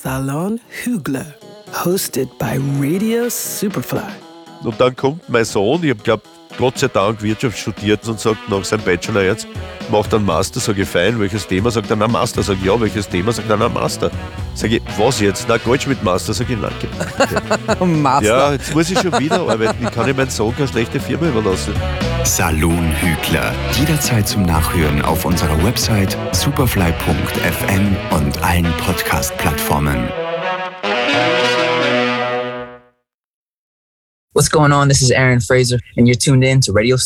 Salon Hügler, hosted by Radio Superfly. Und dann kommt mein Sohn, ich habe glaubt, Gott sei Dank Wirtschaft studiert und sagt nach seinem Bachelor jetzt, macht einen Master, sage ich, fein, welches Thema? Sagt er, na Master, sage ich, ja, welches Thema? Sagt er, na Master. Sage ich, was jetzt? Na Goldschmied-Master, sage ich, nein. Master. Ja, jetzt muss ich schon wieder arbeiten, ich kann ich meinen Sohn keine schlechte Firma überlassen. Salon Hügler, jederzeit zum Nachhören auf unserer Website superfly.fm und allen Podcast-Plattformen. What's going on? This is Aaron Fraser, and you're tuned in to Radio